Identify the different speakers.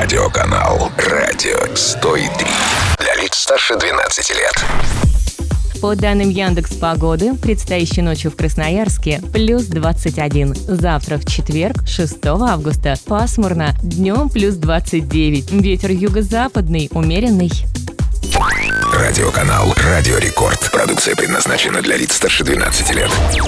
Speaker 1: Радиоканал «Радио 103». Для лиц старше 12 лет.
Speaker 2: По данным Яндекс.Погоды, предстоящей ночью в Красноярске плюс 21. Завтра в четверг, 6 августа, пасмурно, днем плюс 29. Ветер юго-западный, умеренный.
Speaker 1: Радиоканал «Радио Рекорд». Продукция предназначена для лиц старше 12 лет.